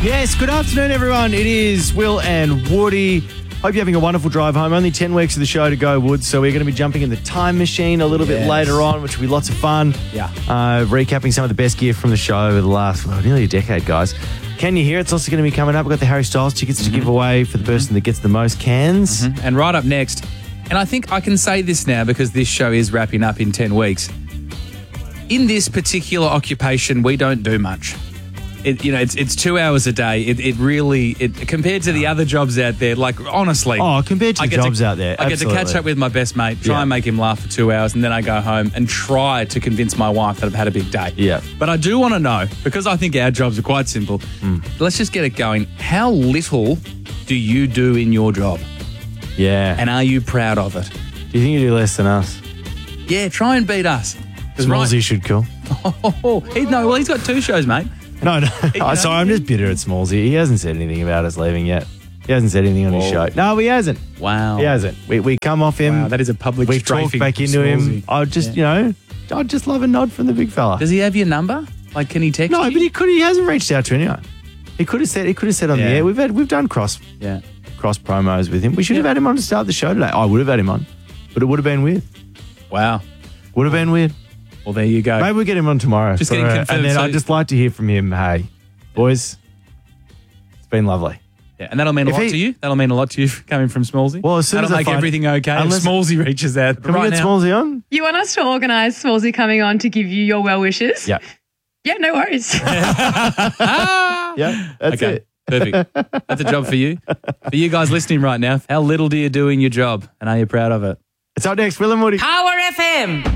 Yes, good afternoon, everyone. It is Will and Woody. Hope you're having a wonderful drive home. Only 10 weeks of the show to go, Wood, so we're going to be jumping in the time machine a little bit later on, which will be lots of fun. Yeah. Recapping some of the best gear from the show over the last, nearly a decade, guys. Can you hear it? It's also going to be coming up. We've got the Harry Styles tickets to give away for the person that gets the most cans. And right up next, and I think I can say this now because this show is wrapping up in 10 weeks. In this particular occupation, we don't do much. It's 2 hours a day. It really compared to the other jobs out there, like honestly. Oh, compared to the jobs out there, I get to catch up with my best mate, try and make him laugh for 2 hours, and then I go home and try to convince my wife that I've had a big day. Yeah. But I do want to know, because I think our jobs are quite simple. Let's just get it going. How little do you do in your job? Yeah. And are you proud of it? Do you think you do less than us? Yeah, try and beat us. Smallsy should call. He's got 2 shows, mate. No. Sorry, I'm just bitter at Smallsy. He hasn't said anything about us leaving yet. He hasn't said anything on his show. No, he hasn't. Wow. He hasn't. We come off him. Wow, that is a public We strafing talk back into him. I'd just love a nod from the big fella. Does he have your number? Like, can he text No, you? but he hasn't reached out to anyone. He could have said on the air. We've done cross promos with him. We should have had him on to start the show today. I would have had him on, but it would have been weird. Wow. Would have been weird. Well, there you go. Maybe we'll get him on tomorrow. Just getting confirmed. And then I'd just like to hear from him. Hey, boys, it's been lovely. Yeah, and that'll mean a lot to you. That'll mean a lot to you coming from Smallsy. Well, as soon that'll as make everything okay. Unless Smallsy reaches out. Can we get Smallsy on? You want us to organise Smallsy coming on to give you your well wishes? Yeah. Yeah, no worries. Yeah, that's it. Perfect. That's a job for you. For you guys listening right now, how little do you do in your job and are you proud of it? It's up next, Will and Woody. Power FM.